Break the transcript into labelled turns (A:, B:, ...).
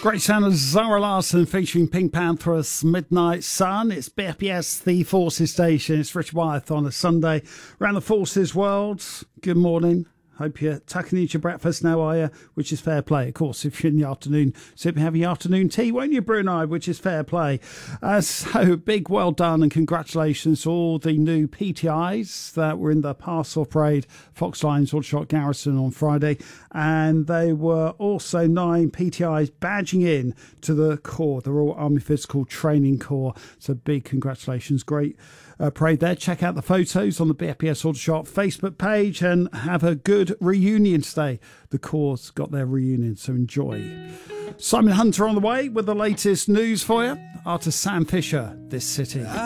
A: Great sound of Zara Larsson featuring Pink Pantheress, Midnight Sun. It's BFBS, the Forces Station. It's Richard Wyeth on a Sunday. Around the Forces world, good morning. Hope you're tucking into your breakfast now, are you? Which is fair play, of course, if you're in the afternoon. So you'll be having your afternoon tea, won't you, Brunei? Which is fair play. So big well done and congratulations to all the new PTIs that were in the Parcel Parade, Fox Lines, Aldershot Garrison on Friday. And they were also 9 PTIs badging in to the Corps, the Royal Army Physical Training Corps. So big congratulations. Great parade there. Check out the photos on the BFBS Aldershot Facebook page and have a good reunion today. The Corps got their reunion, so enjoy. Simon Hunter on the way with the latest news for you. Artist Sam Fisher, This City.